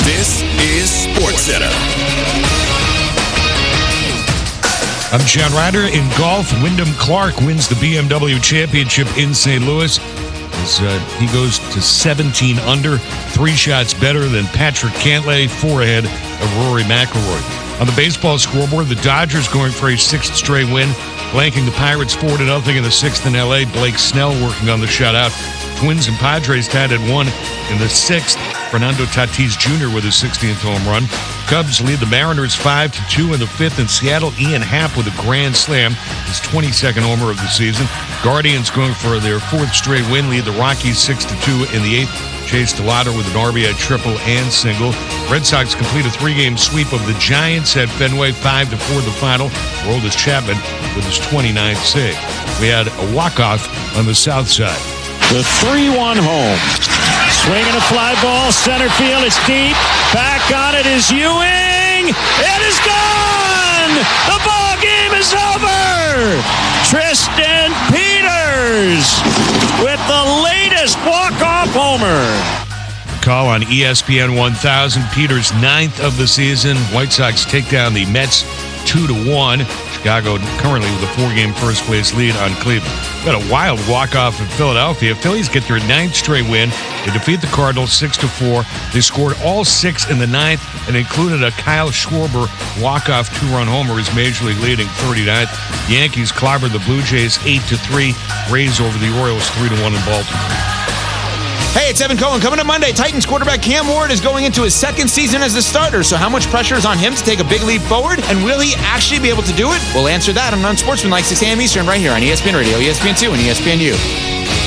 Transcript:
This is SportsCenter. I'm John Ryder. In golf, Wyndham Clark wins the BMW Championship in St. Louis as he goes to 17 under, 3 shots better than Patrick Cantlay, 4 ahead of Rory McIlroy. On the baseball scoreboard, the Dodgers going for a 6th straight win, blanking the Pirates 4-0 in the 6th in L.A. Blake Snell working on the shutout. Twins and Padres tied at 1 in the 6th. Fernando Tatis Jr. with his 16th home run. Cubs lead the Mariners 5-2 in the 5th. In Seattle, Ian Happ with a grand slam, his 22nd homer of the season. Guardians going for their 4th straight win, lead the Rockies 6-2 in the 8th. Chase Delauder with an RBI triple and single. Red Sox complete a 3-game sweep of the Giants at Fenway, 5-4 the final. Aroldis Chapman with his 29th save. We had a walk-off on the south side. The 3-1 home. Swinging a fly ball, center field, it's deep. Back on it is Ewing. It is gone! The ball game is over! Tristan Peters with the latest walk-off homer. Call on ESPN 1000. Peters' 9th of the season. White Sox take down the Mets 2-1. Chicago currently with a 4-game first-place lead on Cleveland. Got a wild walk-off in Philadelphia. Phillies get their 9th straight win. They defeat the Cardinals 6-4. They scored all 6 in the 9th and included a Kyle Schwarber walk-off 2-run homer, his Major League leading 39th. Yankees clobbered the Blue Jays 8-3. Rays over the Orioles 3-1 in Baltimore. Hey, it's Evan Cohen. Coming up Monday, Titans quarterback Cam Ward is going into his 2nd season as a starter. So how much pressure is on him to take a big leap forward? And will he actually be able to do it? We'll answer that on Unsportsmanlike 6 a.m. Eastern right here on ESPN Radio, ESPN2, and ESPNU.